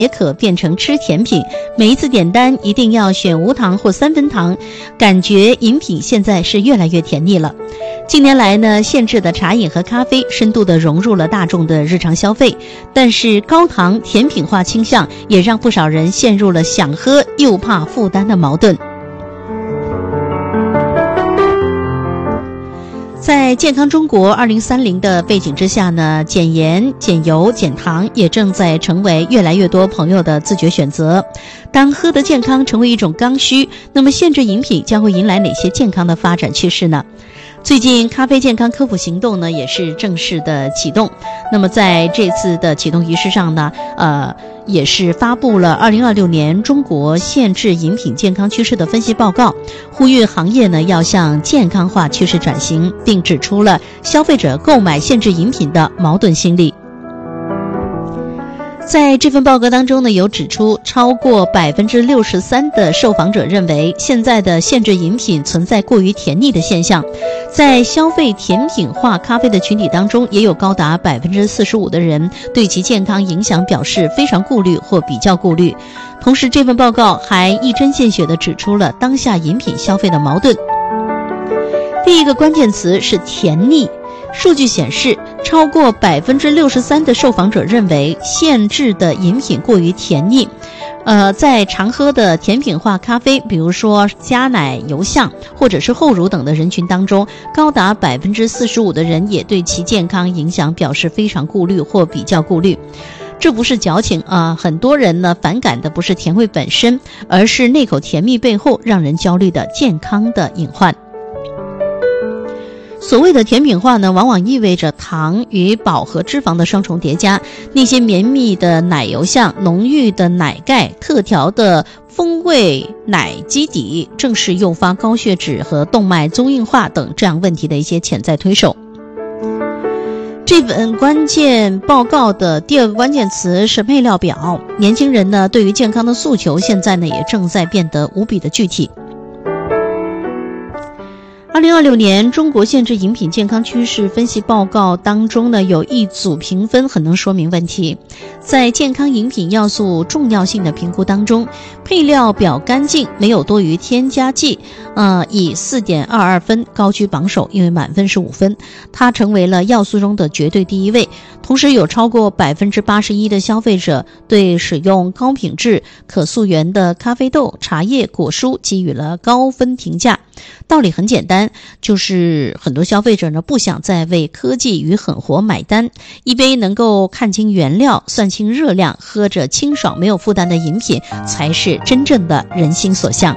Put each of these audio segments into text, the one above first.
也可变成吃甜品，每一次点单一定要选无糖或3分糖，感觉饮品现在是越来越甜腻了。近年来呢，限制的茶饮和咖啡深度地融入了大众的日常消费，但是高糖甜品化倾向也让不少人陷入了想喝又怕负担的矛盾。在健康中国2030的背景之下呢，减盐、减油、减糖也正在成为越来越多朋友的自觉选择。当喝得健康成为一种刚需，那么限制饮品将会迎来哪些健康的发展趋势呢？最近咖啡健康科普行动呢也是正式的启动。那么在这次的启动仪式上呢，也是发布了2026年中国限制饮品健康趋势的分析报告，呼吁行业呢要向健康化趋势转型，并指出了消费者购买限制饮品的矛盾心理。在这份报告当中呢，有指出超过63%的受访者认为现在的限制饮品存在过于甜腻的现象。在消费甜品化咖啡的群体当中，也有高达45%的人对其健康影响表示非常顾虑或比较顾虑。同时，这份报告还一针见血地指出了当下饮品消费的矛盾。第一个关键词是甜腻。数据显示，超过63%的受访者认为限制的饮品过于甜腻。在常喝的甜品化咖啡，比如说加奶、油橡或者是厚乳等的人群当中，高达45%的人也对其健康影响表示非常顾虑或比较顾虑。这不是矫情啊，很多人呢反感的不是甜味本身，而是那口甜蜜背后让人焦虑的健康的隐患。所谓的甜品化呢，往往意味着糖与饱和脂肪的双重叠加，那些绵密的奶油酱、浓郁的奶盖、特调的风味奶基底，正是诱发高血脂和动脉综硬化等这样问题的一些潜在推手。这本关键报告的第二个关键词是配料表。年轻人呢对于健康的诉求现在呢也正在变得无比的具体。2026年中国限制饮品健康趋势分析报告当中呢，有一组评分很能说明问题。在健康饮品要素重要性的评估当中，配料表干净，没有多余添加剂，以 4.22 分高居榜首，因为满分是5分，它成为了要素中的绝对第一位。同时有超过81%的消费者对使用高品质可溯源的咖啡豆、茶叶、果蔬给予了高分评价。道理很简单，就是很多消费者呢不想再为科技与狠活买单，一杯能够看清原料、算清热量、喝着清爽没有负担的饮品，才是真正的人心所向。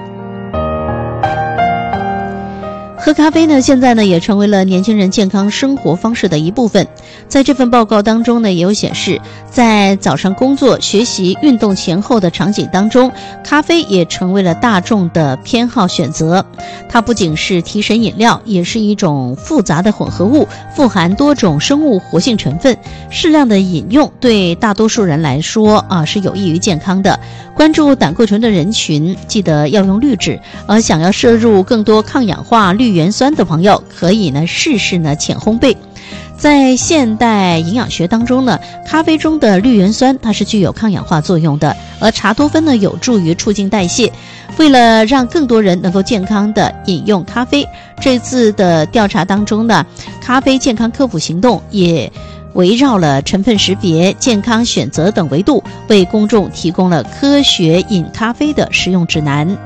喝咖啡呢，现在呢也成为了年轻人健康生活方式的一部分。在这份报告当中呢，也有显示，在早上工作、学习、运动前后的场景当中，咖啡也成为了大众的偏好选择。它不仅是提神饮料，也是一种复杂的混合物，富含多种生物活性成分。适量的饮用对大多数人来说是有益于健康的。关注胆固醇的人群，记得要用滤纸。而想要摄入更多抗氧化绿原酸的朋友，可以呢试试呢浅烘焙。在现代营养学当中呢，咖啡中的绿原酸它是具有抗氧化作用的，而茶多酚呢有助于促进代谢。为了让更多人能够健康的饮用咖啡，这次的调查当中呢，咖啡健康科普行动也围绕了成分识别、健康选择等维度，为公众提供了科学饮咖啡的实用指南。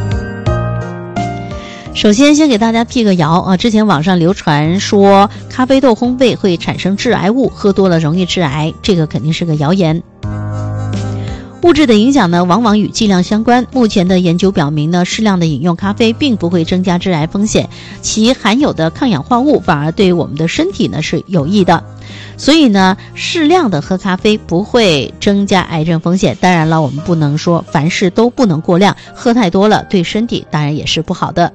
首先给大家辟个谣之前网上流传说咖啡豆烘焙会产生致癌物，喝多了容易致癌，这个肯定是个谣言。物质的影响呢，往往与剂量相关。目前的研究表明呢，适量的饮用咖啡并不会增加致癌风险，其含有的抗氧化物反而对我们的身体呢是有益的。所以呢，适量的喝咖啡不会增加癌症风险。当然了，我们不能说凡事都不能过量，喝太多了对身体当然也是不好的。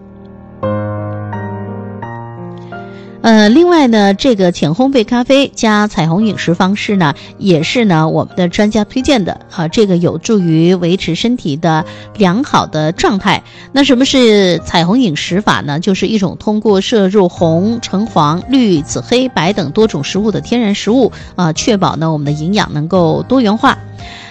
另外呢，这个浅烘焙咖啡加彩虹饮食方式呢，也是呢我们的专家推荐的这个有助于维持身体的良好的状态。那什么是彩虹饮食法呢？就是一种通过摄入红、橙黄、绿、紫、黑、白等多种食物的天然食物确保呢我们的营养能够多元化。